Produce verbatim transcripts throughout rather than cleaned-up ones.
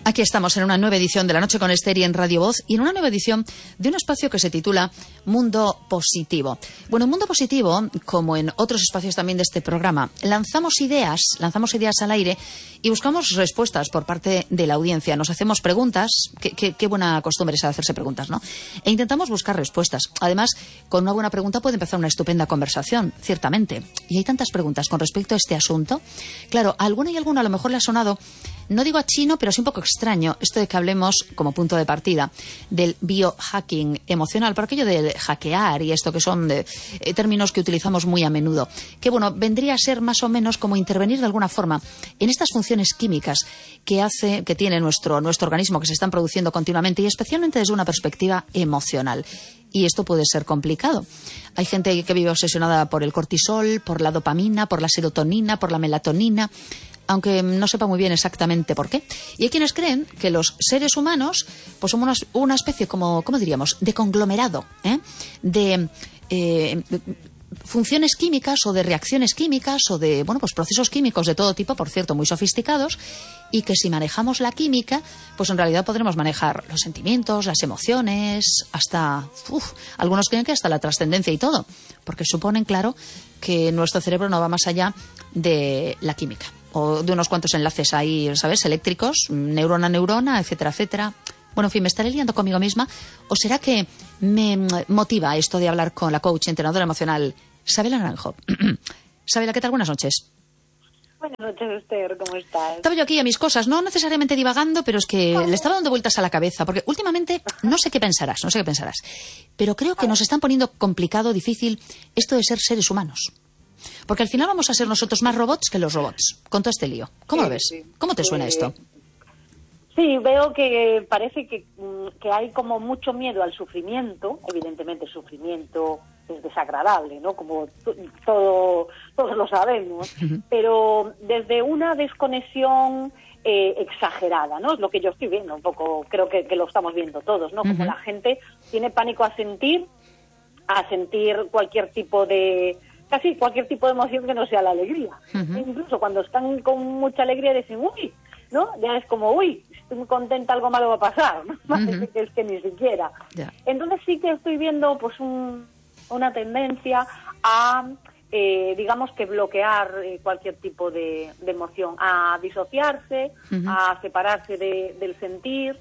Aquí estamos en una nueva edición de La Noche con Esther y en Radio Voz y en una nueva edición de un espacio que se titula Mundo Positivo. Bueno, en Mundo Positivo, como en otros espacios también de este programa, lanzamos ideas, lanzamos ideas al aire y buscamos respuestas por parte de la audiencia. Nos hacemos preguntas, qué, qué, qué buena costumbre es hacerse preguntas, ¿no? E intentamos buscar respuestas. Además, con una buena pregunta puede empezar una estupenda conversación, ciertamente. Y hay tantas preguntas con respecto a este asunto. Claro, a alguna y alguna a lo mejor le ha sonado, no digo a chino, pero sí un poco extraño esto de que hablemos como punto de partida del biohacking emocional, por aquello de hackear y esto que son de, eh, términos que utilizamos muy a menudo, que bueno, vendría a ser más o menos como intervenir de alguna forma en estas funciones químicas que hace, que tiene nuestro, nuestro organismo, que se están produciendo continuamente y especialmente desde una perspectiva emocional. Y esto puede ser complicado. Hay gente que vive obsesionada por el cortisol, por la dopamina, por la serotonina, por la melatonina, aunque no sepa muy bien exactamente por qué. Y hay quienes creen que los seres humanos pues somos una, una especie, como, ¿cómo diríamos?, de conglomerado, ¿eh? de eh, funciones químicas o de reacciones químicas o de, bueno, pues procesos químicos de todo tipo, por cierto, muy sofisticados, y que si manejamos la química, pues en realidad podremos manejar los sentimientos, las emociones, hasta, uf, algunos creen que hasta la trascendencia y todo, porque suponen, claro, que nuestro cerebro no va más allá de la química o de unos cuantos enlaces ahí, ¿sabes?, eléctricos, neurona a neurona, etcétera, etcétera. Bueno, en fin, ¿me estaré liando conmigo misma? ¿O será que me motiva esto de hablar con la coach, entrenadora emocional, Sabela Naranjo? Sabela, ¿qué tal? Buenas noches. Buenas noches, Esther, ¿cómo estás? Estaba yo aquí a mis cosas, no necesariamente divagando, pero es que le estaba dando vueltas a la cabeza, porque últimamente, no sé qué pensarás, no sé qué pensarás, pero creo que nos están poniendo complicado, difícil, esto de ser seres humanos. Porque al final vamos a ser nosotros más robots que los robots, con todo este lío. ¿Cómo sí, lo ves? Sí. ¿Cómo te suena eh, esto? Sí, veo que parece que, que hay como mucho miedo al sufrimiento. Evidentemente el sufrimiento es desagradable, ¿no? Como t- todo, todos lo sabemos. Uh-huh. Pero desde una desconexión eh, exagerada, ¿no? Es lo que yo estoy viendo un poco, creo que, que lo estamos viendo todos, ¿no? Como uh-huh. la gente tiene pánico a sentir, a sentir cualquier tipo de... casi cualquier tipo de emoción que no sea la alegría. Uh-huh. E incluso cuando están con mucha alegría dicen, uy, ¿no? Ya es como, uy, estoy muy contenta, algo malo va a pasar, ¿no? Uh-huh. que es que ni siquiera. Yeah. Entonces sí que estoy viendo pues un, una tendencia a, eh, digamos que bloquear eh, cualquier tipo de, de emoción, a disociarse, uh-huh. a separarse de, del sentir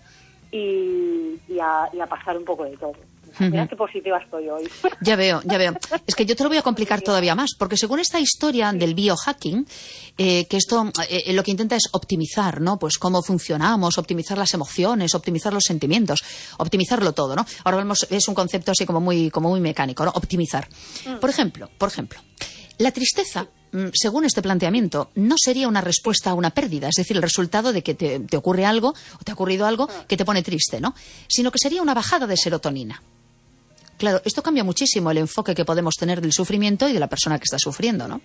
y, y, a, y a pasar un poco de todo. Mira qué positiva estoy hoy. Ya veo, ya veo. Es que yo te lo voy a complicar todavía más, porque según esta historia del biohacking, eh, que esto eh, lo que intenta es optimizar, ¿no? Pues cómo funcionamos, optimizar las emociones, optimizar los sentimientos, optimizarlo todo, ¿no? Ahora vemos, es un concepto así como muy, como muy mecánico, ¿no? Optimizar. Por ejemplo, por ejemplo, la tristeza, según este planteamiento, no sería una respuesta a una pérdida, es decir, el resultado de que te, te ocurre algo o te ha ocurrido algo que te pone triste, ¿no? Sino que sería una bajada de serotonina. Claro, esto cambia muchísimo el enfoque que podemos tener del sufrimiento y de la persona que está sufriendo, ¿no?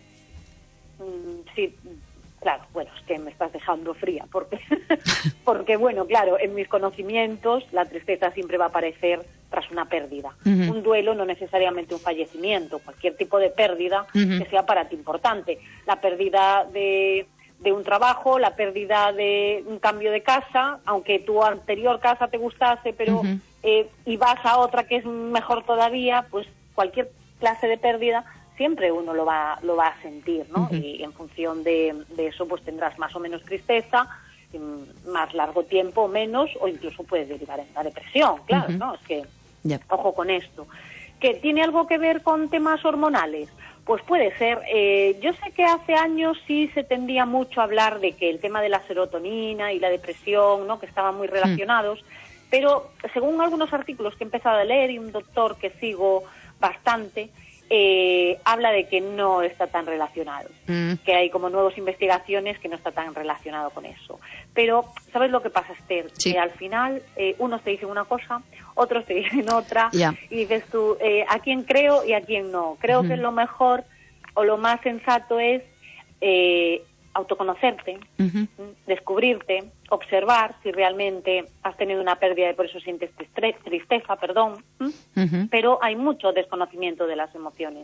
Sí, claro, bueno, es que me estás dejando fría, porque, porque bueno, claro, en mis conocimientos la tristeza siempre va a aparecer tras una pérdida. Uh-huh. Un duelo, no necesariamente un fallecimiento, cualquier tipo de pérdida uh-huh. que sea para ti importante. La pérdida de... de un trabajo, la pérdida de un cambio de casa, aunque tu anterior casa te gustase, pero uh-huh. eh, y vas a otra que es mejor todavía, pues cualquier clase de pérdida siempre uno lo va lo va a sentir, ¿no? Uh-huh. Y en función de, de eso pues tendrás más o menos tristeza, más largo tiempo o menos, o incluso puedes derivar en la depresión, claro, uh-huh. ¿no? Es que, yep. ojo con esto. ¿Que tiene algo que ver con temas hormonales? Pues puede ser. Eh, yo sé que hace años sí se tendía mucho a hablar de que el tema de la serotonina y la depresión, ¿no?, que estaban muy relacionados, mm. pero según algunos artículos que he empezado a leer y un doctor que sigo bastante, eh, habla de que no está tan relacionado, mm. que hay como nuevas investigaciones que no está tan relacionado con eso. Pero, ¿sabes lo que pasa, Esther? Sí. Que al final eh, unos te dicen una cosa, otros te dicen otra, yeah. y dices tú, eh, ¿a quién creo y a quién no? Creo uh-huh. que lo mejor o lo más sensato es eh, autoconocerte, uh-huh. descubrirte, observar si realmente has tenido una pérdida y por eso sientes tristeza, perdón, uh-huh. pero hay mucho desconocimiento de las emociones.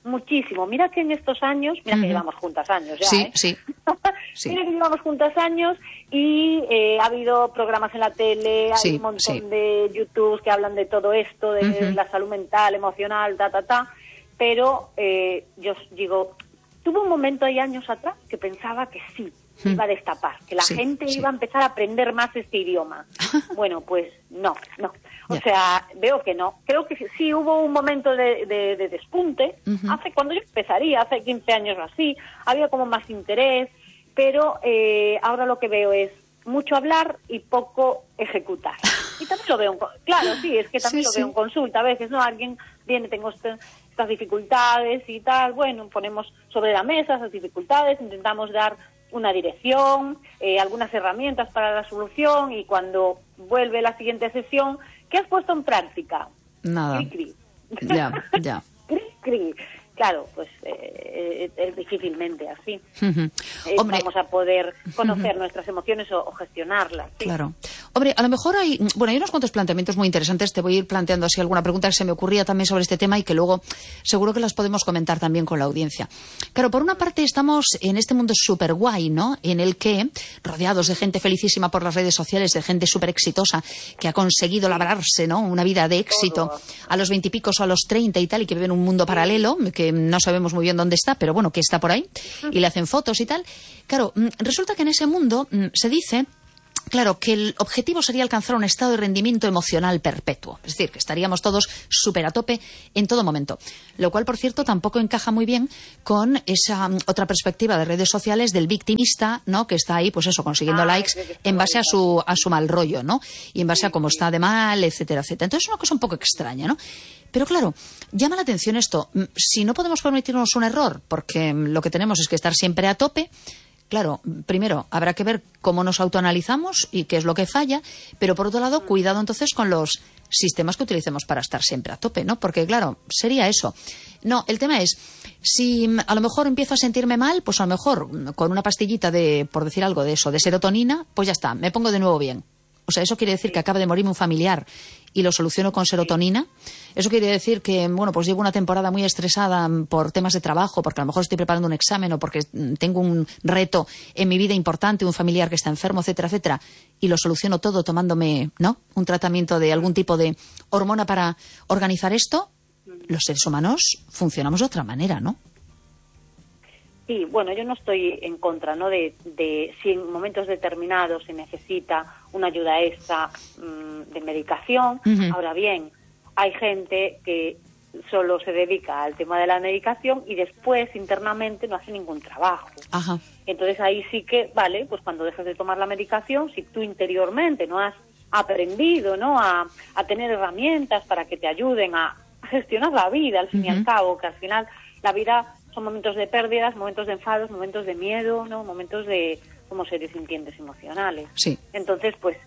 muchísimo. Mira que en estos años, mira uh-huh. que llevamos juntas años ya, sí, ¿eh? Sí, sí. Mira que llevamos juntas años y eh, ha habido programas en la tele, hay sí, un montón sí. de YouTube que hablan de todo esto, de uh-huh. la salud mental, emocional, ta, ta, ta, pero eh, yo digo, tuve un momento ahí años atrás que pensaba que sí, uh-huh. iba a destapar, que la sí, gente sí. iba a empezar a aprender más este idioma. Bueno, pues no, no. O yeah. sea, veo que no. Creo que sí hubo un momento de, de, de despunte. Uh-huh. Hace cuando yo empezaría, hace quince años o así, había como más interés, pero eh, ahora lo que veo es mucho hablar y poco ejecutar. Y también lo veo, en, claro, sí, es que también sí, lo veo sí. en consulta. A veces, ¿no? Alguien viene, tengo este, estas dificultades y tal, bueno, ponemos sobre la mesa esas dificultades, intentamos dar una dirección, eh, algunas herramientas para la solución, y cuando vuelve la siguiente sesión, ¿qué has puesto en práctica? Nada. Cri, cri. Ya, ya. Cri, cri. Claro, pues eh, es difícilmente así. Uh-huh. Eh, Hombre, vamos a poder conocer uh-huh. nuestras emociones o, o gestionarlas. ¿Sí? Claro. Hombre, a lo mejor hay, bueno, hay unos cuantos planteamientos muy interesantes. Te voy a ir planteando así alguna pregunta que se me ocurría también sobre este tema y que luego seguro que las podemos comentar también con la audiencia. Claro, por una parte estamos en este mundo súper guay, ¿no? En el que, rodeados de gente felicísima por las redes sociales, de gente súper exitosa que ha conseguido labrarse, ¿no? Una vida de éxito Todo. A los veintipicos o a los treinta y tal, y que viven un mundo paralelo, que no sabemos muy bien dónde está, pero bueno, que está por ahí, y le hacen fotos y tal. Claro, resulta que en ese mundo se dice, claro, que el objetivo sería alcanzar un estado de rendimiento emocional perpetuo. Es decir, que estaríamos todos súper a tope en todo momento. Lo cual, por cierto, tampoco encaja muy bien con esa um, otra perspectiva de redes sociales del victimista, ¿no? Que está ahí, pues eso, consiguiendo ah, likes en base a su, a su mal rollo, ¿no? Y en base sí, a cómo sí. está de mal, etcétera, etcétera. Entonces es una cosa un poco extraña, ¿no? Pero claro, llama la atención esto. Si no podemos permitirnos un error, porque lo que tenemos es que estar siempre a tope, claro, primero habrá que ver cómo nos autoanalizamos y qué es lo que falla, pero por otro lado, cuidado entonces con los sistemas que utilicemos para estar siempre a tope, ¿no? Porque claro, sería eso. No, el tema es, si a lo mejor empiezo a sentirme mal, pues a lo mejor con una pastillita de, por decir algo de eso, de serotonina, pues ya está, me pongo de nuevo bien. O sea, eso quiere decir que acaba de morirme un familiar y lo soluciono con serotonina. Eso quiere decir que, bueno, pues llevo una temporada muy estresada por temas de trabajo, porque a lo mejor estoy preparando un examen o porque tengo un reto en mi vida importante, un familiar que está enfermo, etcétera, etcétera, y lo soluciono todo tomándome, ¿no?, un tratamiento de algún tipo de hormona para organizar esto. Los seres humanos funcionamos de otra manera, ¿no? Sí, bueno, yo no estoy en contra, ¿no?, de, de si en momentos determinados se necesita una ayuda extra mmm, de medicación. Uh-huh. Ahora bien, hay gente que solo se dedica al tema de la medicación y después internamente no hace ningún trabajo. Ajá. Entonces ahí sí que, vale, pues cuando dejes de tomar la medicación, si tú interiormente no has aprendido, ¿no?, a, a tener herramientas para que te ayuden a gestionar la vida, al fin uh-huh. y al cabo, que al final la vida son momentos de pérdidas, momentos de enfados, momentos de miedo, ¿no?, momentos de como seres sintientes emocionales. Sí. Entonces, pues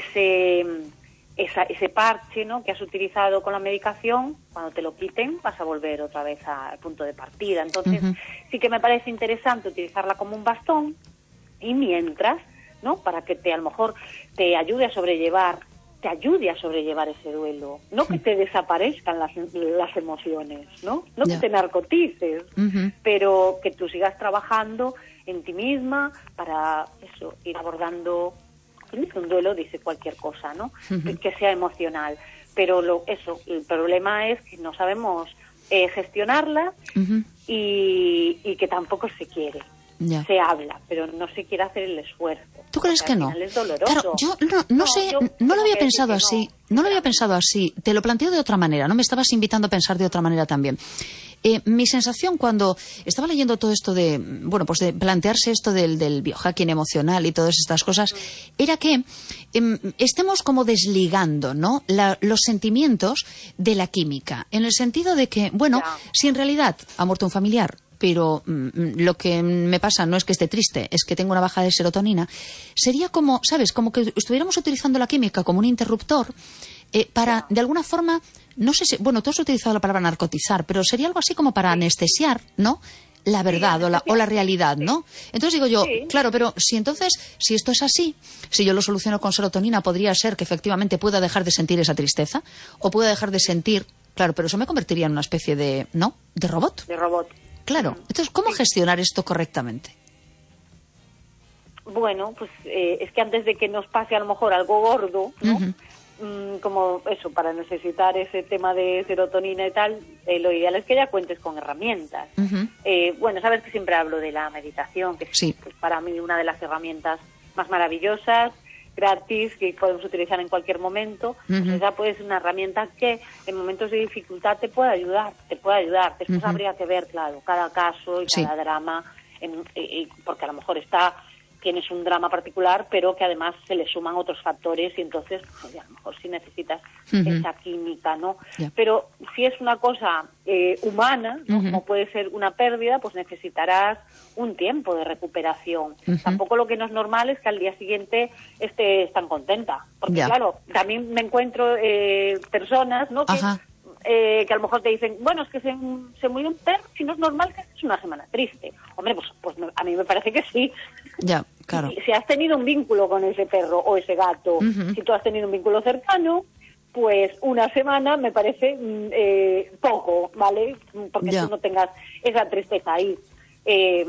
ese esa, ese parche, ¿no?, que has utilizado con la medicación, cuando te lo quiten vas a volver otra vez al punto de partida. Entonces, uh-huh. sí que me parece interesante utilizarla como un bastón, y mientras, ¿no?, para que te a lo mejor te ayude a sobrellevar te ayude a sobrellevar ese duelo, no que te desaparezcan las, las emociones, ¿no? No yeah. que te narcotices, uh-huh. pero que tú sigas trabajando en ti misma para eso, ir abordando un duelo, dice cualquier cosa, ¿no? Uh-huh. Que, que sea emocional. Pero lo, eso, el problema es que no sabemos eh, gestionarla uh-huh. y, y que tampoco se quiere. Yeah. Se habla, pero no se quiere hacer el esfuerzo. ¿Tú crees que no? Es doloroso. Claro, yo no, no, no sé, no lo había pensado así, no. no lo había pensado así. Te lo planteo de otra manera, ¿no? Me estabas invitando a pensar de otra manera también. Eh, mi sensación cuando estaba leyendo todo esto de, bueno, pues de plantearse esto del, del biohacking emocional y todas estas cosas, era que eh, estemos como desligando, ¿no?, La, los sentimientos de la química, en el sentido de que, bueno, ya. si en realidad ha muerto un familiar, pero mm, lo que me pasa no es que esté triste, es que tengo una baja de serotonina, sería como, ¿sabes?, como que estuviéramos utilizando la química como un interruptor eh, para, de alguna forma, no sé si, bueno, tú has utilizado la palabra narcotizar, pero sería algo así como para sí. anestesiar, ¿no?, la verdad sí, o, la, o la realidad, ¿no? Entonces digo yo, sí. claro, pero si entonces, si esto es así, si yo lo soluciono con serotonina, podría ser que efectivamente pueda dejar de sentir esa tristeza o pueda dejar de sentir claro, pero eso me convertiría en una especie de, ¿no?, de robot. De robot. Claro. Entonces, ¿cómo sí. gestionar esto correctamente? Bueno, pues eh, es que antes de que nos pase a lo mejor algo gordo, ¿no? Uh-huh. Mm, como eso, para necesitar ese tema de serotonina y tal, eh, lo ideal es que ya cuentes con herramientas. Uh-huh. Eh, bueno, sabes que siempre hablo de la meditación, que sí. es para mí una de las herramientas más maravillosas, gratis, que podemos utilizar en cualquier momento. Uh-huh. Pues esa puede ser una herramienta que en momentos de dificultad te puede ayudar, te puede ayudar. Después uh-huh. habría que ver, claro, cada caso y sí. cada drama, en, y, porque a lo mejor está... tienes un drama particular, pero que además se le suman otros factores y entonces pues, a lo mejor sí necesitas uh-huh. esa química, ¿no? Yeah. Pero si es una cosa eh, humana, ¿no? Uh-huh. como puede ser una pérdida, pues necesitarás un tiempo de recuperación. Uh-huh. Tampoco lo que no es normal es que al día siguiente estés tan contenta. Porque yeah. claro, también me encuentro eh, personas, ¿no? que uh-huh. Eh, que a lo mejor te dicen, bueno, es que se, se murió un perro, si no es normal que es una semana triste. Hombre, pues, pues a mí me parece que sí. Ya, claro. Si, si has tenido un vínculo con ese perro o ese gato, uh-huh. si tú has tenido un vínculo cercano, pues una semana me parece eh, poco, ¿vale? Porque ya. tú no tengas esa tristeza ahí. Eh,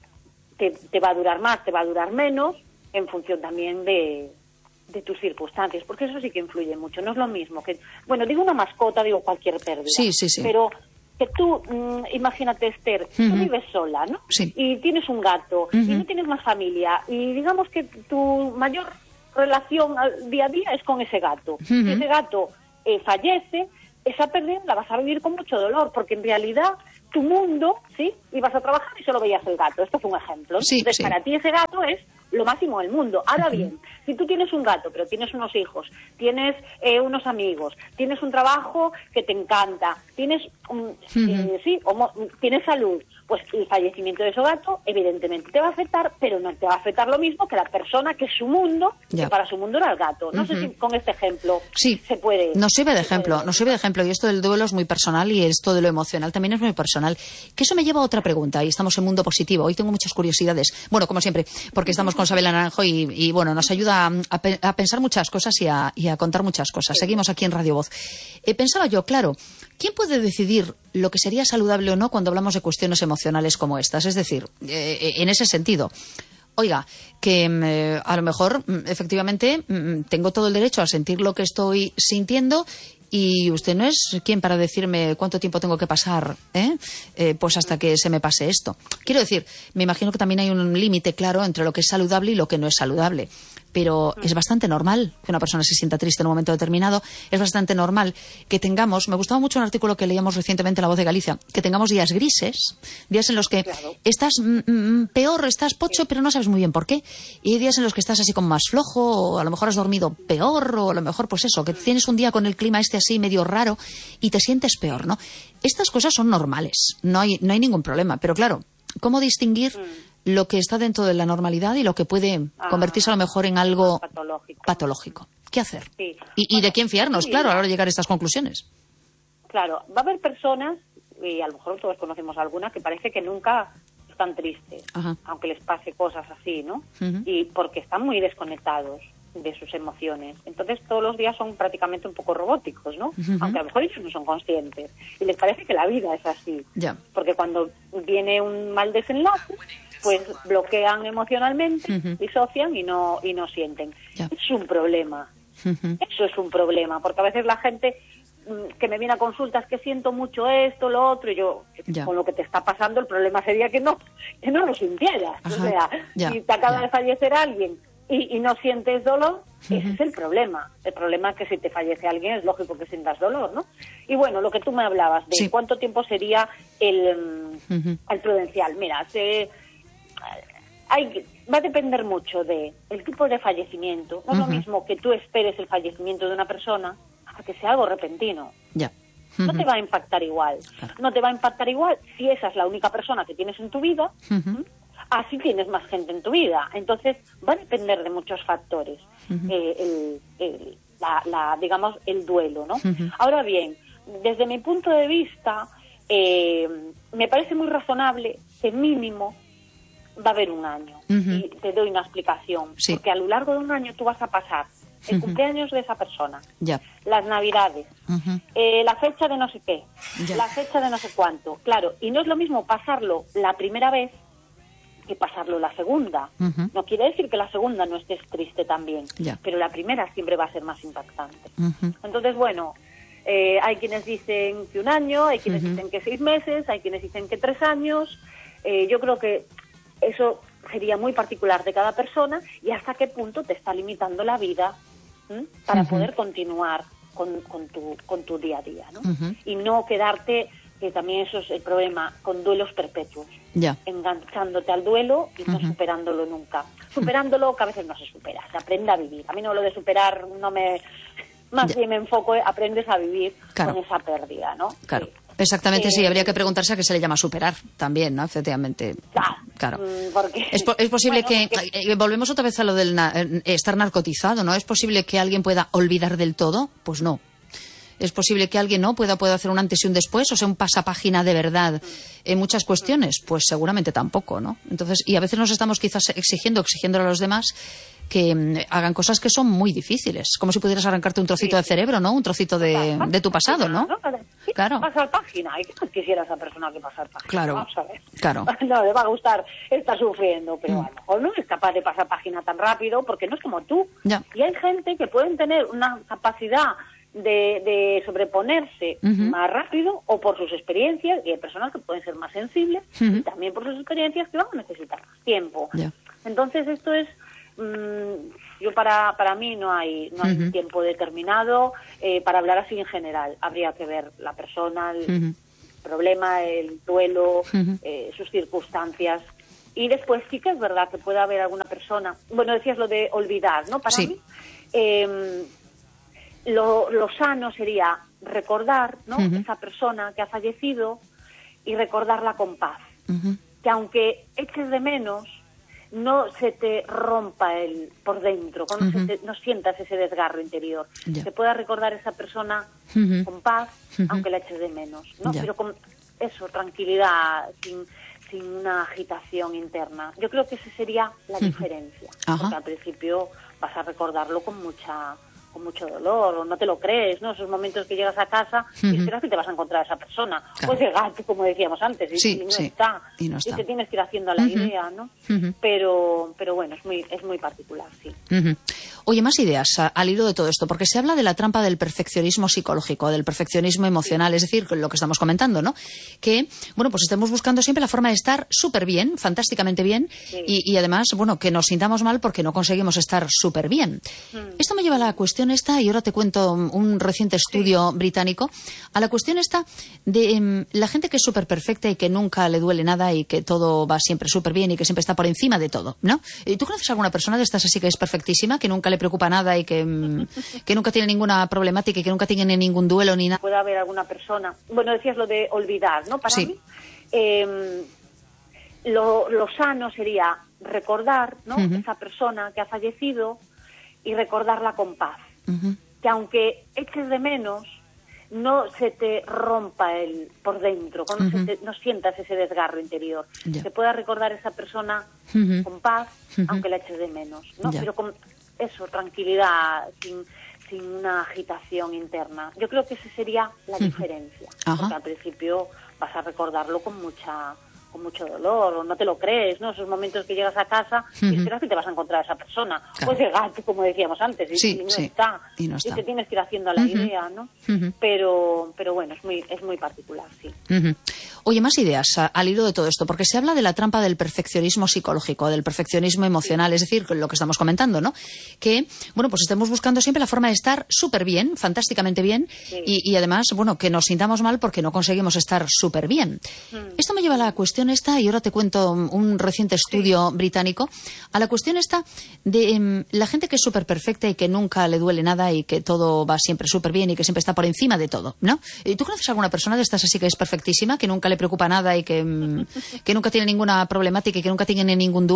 te, te va a durar más, te va a durar menos, en función también de... de tus circunstancias, porque eso sí que influye mucho. No es lo mismo que, bueno, digo una mascota, digo cualquier pérdida, sí, sí, sí. pero que tú, mmm, imagínate, Esther, uh-huh. tú vives sola, ¿no? Sí. Y tienes un gato, uh-huh. y no tienes más familia, y digamos que tu mayor relación al día a día es con ese gato. Uh-huh. Si ese gato eh, fallece, esa pérdida la vas a vivir con mucho dolor, porque en realidad tu mundo, ¿sí? Ibas a trabajar y solo veías el gato. Esto es un ejemplo. Sí, Entonces, sí. para ti ese gato es lo máximo del mundo. Ahora bien, si tú tienes un gato, pero tienes unos hijos, tienes eh, unos amigos, tienes un trabajo que te encanta, tienes, um, uh-huh. eh, sí, homo, tienes salud, pues el fallecimiento de ese gato evidentemente te va a afectar, pero no te va a afectar lo mismo que la persona que su mundo, ya. que para su mundo era el gato. No uh-huh. sé si con este ejemplo sí. se puede... Nos sirve de ejemplo, nos sirve de ejemplo, y esto del duelo es muy personal y esto de lo emocional también es muy personal. Que eso me lleva a otra pregunta, y estamos en Mundo Positivo. Hoy tengo muchas curiosidades, bueno, como siempre, porque estamos con Sabela Naranjo y, y bueno, nos ayuda a, a, a pensar muchas cosas y a, y a contar muchas cosas. Seguimos aquí en Radio Voz. Eh, pensaba yo, claro, ¿quién puede decidir lo que sería saludable o no cuando hablamos de cuestiones emocionales como estas? Es decir, eh, en ese sentido, oiga, que eh, a lo mejor efectivamente tengo todo el derecho a sentir lo que estoy sintiendo y usted no es quien para decirme cuánto tiempo tengo que pasar, ¿eh? Eh, pues hasta que se me pase esto. Quiero decir, me imagino que también hay un límite claro entre lo que es saludable y lo que no es saludable. Pero es bastante normal que una persona se sienta triste en un momento determinado. Es bastante normal que tengamos, me gustaba mucho un artículo que leíamos recientemente en La Voz de Galicia, que tengamos días grises, días en los que claro. estás mm, peor, estás pocho, pero no sabes muy bien por qué. Y hay días en los que estás así como más flojo, o a lo mejor has dormido peor, o a lo mejor pues eso, que tienes un día con el clima este así medio raro y te sientes peor, ¿no? Estas cosas son normales, no hay, no hay ningún problema. Pero claro, ¿cómo distinguir lo que está dentro de la normalidad y lo que puede ah, convertirse a lo mejor en algo patológico? patológico. ¿Qué hacer? Sí. ¿Y, bueno, y de quién fiarnos, sí, claro, a la hora de llegar a estas conclusiones? Claro, va a haber personas, y a lo mejor todos conocemos algunas, que parece que nunca están tristes, Ajá. aunque les pase cosas así, ¿no? Uh-huh. Y porque están muy desconectados de sus emociones. Entonces todos los días son prácticamente un poco robóticos, ¿no? Uh-huh. Aunque a lo mejor ellos no son conscientes. Y les parece que la vida es así. Yeah. Porque cuando viene un mal desenlace, pues bloquean emocionalmente, uh-huh. disocian y no y no sienten. Yeah. Es un problema. Uh-huh. Eso es un problema, porque a veces la gente que me viene a consultas que siento mucho esto, lo otro, y yo, yeah. con lo que te está pasando, el problema sería que no, que no lo sintieras. Ajá. O sea, yeah. si te acaba yeah. de fallecer alguien y, y no sientes dolor, uh-huh. ese es el problema. El problema es que si te fallece alguien es lógico que sientas dolor, ¿no? Y bueno, lo que tú me hablabas de sí. cuánto tiempo sería el, uh-huh. el prudencial. Mira, se, hay, va a depender mucho de el tipo de fallecimiento. No es uh-huh. lo mismo que tú esperes el fallecimiento de una persona a que sea algo repentino. Ya. Uh-huh. No te va a impactar igual. Claro. No te va a impactar igual si esa es la única persona que tienes en tu vida. Uh-huh. Así tienes más gente en tu vida. Entonces va a depender de muchos factores. Uh-huh. eh, el, el, la, la, digamos, el duelo, ¿no? Uh-huh. Ahora bien, desde mi punto de vista, eh, me parece muy razonable que mínimo va a haber un año. Uh-huh. Y te doy una explicación. Sí. Porque a lo largo de un año tú vas a pasar el cumpleaños de esa persona, ya. las navidades, Uh-huh. eh, la fecha de no sé qué, Ya. la fecha de no sé cuánto. Claro, y no es lo mismo pasarlo la primera vez que pasarlo la segunda. Uh-huh. No quiere decir que la segunda no estés triste también, Ya. pero la primera siempre va a ser más impactante. Uh-huh. Entonces, bueno, eh, hay quienes dicen que un año, hay quienes Uh-huh. dicen que seis meses, hay quienes dicen que tres años. Eh, yo creo que eso sería muy particular de cada persona y hasta qué punto te está limitando la vida, ¿m? Para Uh-huh. poder continuar con, con, tu, con tu día a día, ¿no? Uh-huh. Y no quedarte, que también eso es el problema, con duelos perpetuos. Ya. Enganchándote al duelo y no Ujú. superándolo nunca. Superándolo, que a veces no se supera, se aprende a vivir. A mí no lo de superar no me... Más Ya. bien me enfoco, en aprendes a vivir Claro. con esa pérdida, ¿no? Claro. Sí. Exactamente, sí, Eh, habría que preguntarse a qué se le llama superar también, ¿no? Efectivamente. Claro. Claro. Mm, porque- Es, po- es posible bueno, que... porque- eh, volvemos otra vez a lo del na- eh, estar narcotizado, ¿no? ¿Es posible que alguien pueda olvidar del todo? Pues no. Es posible que alguien no pueda, pueda hacer un antes y un después, o sea, un pasapágina de verdad en muchas cuestiones. Pues seguramente tampoco, ¿no? Entonces, y a veces nos estamos quizás exigiendo, exigiéndole a los demás que mm, hagan cosas que son muy difíciles. Como si pudieras arrancarte un trocito Sí. de cerebro, ¿no? Un trocito de, de tu pasado, ¿no? Sí, Claro. pasar página. ¿Y qué más quisiera esa persona que pasar página? Claro. Vamos a ver. Claro. No, le va a gustar estar sufriendo, pero Mm. a lo mejor no es capaz de pasar página tan rápido porque no es como tú. Ya. Y hay gente que pueden tener una capacidad de, de sobreponerse Ujú. más rápido o por sus experiencias, y hay personas que pueden ser más sensibles Ujú. y también por sus experiencias que van a necesitar más tiempo. Ya. Entonces esto es... mm, yo para para mí no hay no hay Ujú. un tiempo determinado eh, para hablar así en general. Habría que ver la persona, el Ujú. problema, el duelo, Ujú. eh, sus circunstancias. Y después sí que es verdad que puede haber alguna persona... Bueno, decías lo de olvidar, ¿no? Para Sí. mí, eh, lo, lo sano sería recordar, ¿no? Ujú. Esa persona que ha fallecido y recordarla con paz. Ujú. Que aunque eches de menos, no se te rompa el por dentro, cuando Ujú. se te- no sientas ese desgarro interior. Ya. Que puedas recordar a esa persona Ujú. con paz, Ujú. aunque la eches de menos, ¿no? Ya. Pero con eso, tranquilidad, sin, sin una agitación interna. Yo creo que esa sería la diferencia. Ajá. Porque al principio vas a recordarlo con mucha con mucho dolor, o no te lo crees, ¿no? Esos momentos que llegas a casa y Ujú. esperas que te vas a encontrar a esa persona. Claro. O ese gato, como decíamos antes, y, Sí, y no sí, está. y no está. te tienes que ir haciendo a la Ujú. idea, ¿no? Ujú. Pero pero bueno, es muy es muy particular, sí. Ujú. Oye, más ideas a- al hilo de todo esto, porque se habla de la trampa del perfeccionismo psicológico, del perfeccionismo emocional, es decir, lo que estamos comentando, ¿no? Que, bueno, pues estemos buscando siempre la forma de estar súper bien, fantásticamente bien, Sí. y, y además, bueno, que nos sintamos mal porque no conseguimos estar súper bien. Mm. Esto me lleva a la cuestión esta, y ahora te cuento un reciente estudio británico, a la cuestión esta de em, la gente que es súper perfecta y que nunca le duele nada y que todo va siempre súper bien y que siempre está por encima de todo, ¿no? ¿Y ¿Tú conoces alguna persona de estas así que es perfectísima, que nunca le preocupa nada y que, em, que nunca tiene ninguna problemática y que nunca tiene ningún duelo ni nada? Puede haber alguna persona... Bueno, decías lo de olvidar, ¿no? Para Sí. mí, eh, lo, lo sano sería recordar, ¿no? Ujú. Esa persona que ha fallecido y recordarla con paz. Ujú. Que aunque eches de menos, no se te rompa el por dentro, cuando Ujú. se te- no sientas ese desgarro interior. Ya. Que puedas recordar a esa persona Ujú. con paz, Ujú. aunque la eches de menos, ¿no? Ya. Pero con eso, tranquilidad, sin, sin una agitación interna. Yo creo que esa sería la diferencia. Ajá. Porque al principio vas a recordarlo con mucha con mucho dolor, o no te lo crees, ¿no? Esos momentos que llegas a casa y Ujú. esperas que te vas a encontrar a esa persona. Claro. O ese gato, como decíamos antes, y, Sí, y no sí, está. y no está. te tienes que ir haciendo a la Ujú. idea, ¿no? Ujú. Pero pero bueno, es muy es muy particular, sí. Ujú. Oye, más ideas a- al hilo de todo esto, porque se habla de la trampa del perfeccionismo psicológico, del perfeccionismo emocional, es decir, lo que estamos comentando, ¿no? Que, bueno, pues estemos buscando siempre la forma de estar súper bien, fantásticamente bien, Sí. y, y además, bueno, que nos sintamos mal porque no conseguimos estar súper bien. Mm. Esto me lleva a la cuestión esta, y ahora te cuento un reciente estudio británico, a la cuestión esta de em, la gente que es súper perfecta y que nunca le duele nada y que todo va siempre súper bien y que siempre está por encima de todo, ¿no? ¿Y ¿Tú conoces alguna persona de estas así que es perfectísima, que nunca le preocupa nada y que, em, que nunca tiene ninguna problemática y que nunca tiene ningún duelo?